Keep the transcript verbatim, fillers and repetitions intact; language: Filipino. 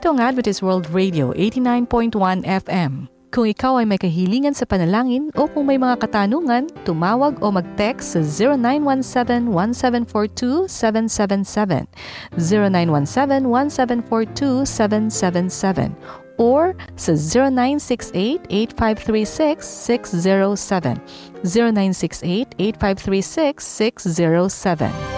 Ito ang Adventist World Radio, eighty-nine point one F M. Kung ikaw ay may kahilingan sa panalangin o kung may mga katanungan, tumawag o mag-text sa zero nine one seven, one seven four two, seven seven seven, zero nine one seven, one seven four two, seven seven seven, or sa zero nine six eight, eight five three six, six zero seven, zero nine six eight, eight five three six, six zero seven.